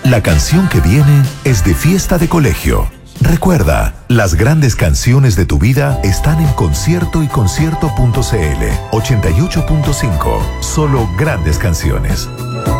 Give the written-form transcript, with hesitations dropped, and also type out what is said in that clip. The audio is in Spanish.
La canción que viene es de fiesta de colegio. Recuerda, las grandes canciones de tu vida están en Concierto y Concierto.cl 88.5. Solo grandes canciones.